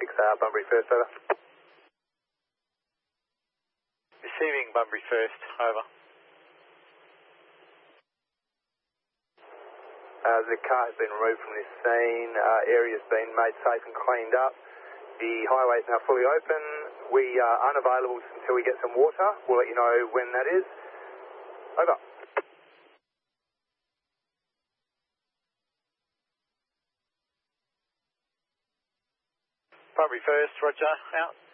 Bunbury First, over. Receiving Bunbury First, over. The car has been removed from this scene. Area's been made safe and cleaned up. The highway is now fully open. We are unavailable until we get some water. We'll let you know when that is. Over. Bunbury First, roger, out.